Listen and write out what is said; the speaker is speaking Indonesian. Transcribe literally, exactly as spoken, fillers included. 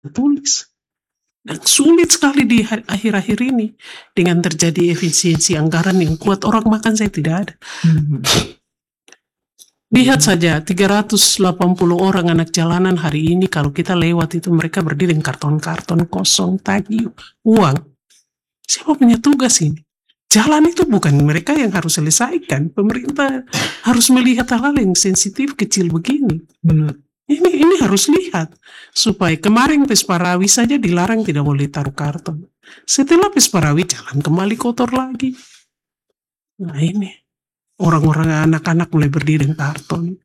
tulis. Dan sulit sekali di ha- akhir-akhir ini dengan terjadi efisiensi anggaran yang kuat, orang makan saya tidak ada. Hmm. Lihat saja tiga ratus delapan puluh orang anak jalanan hari ini, kalau kita lewat itu mereka berdiri dengan karton-karton kosong, tagih uang. Siapa punya tugas ini? Jalan itu bukan mereka yang harus selesaikan. Pemerintah harus melihat hal-hal yang sensitif kecil begini. Benar. Ini ini harus lihat supaya kemarin Pesparawi saja dilarang tidak boleh taruh karton. Setelah Pesparawi jalan kembali kotor lagi. Nah ini orang-orang anak-anak mulai berdiri dengan karton.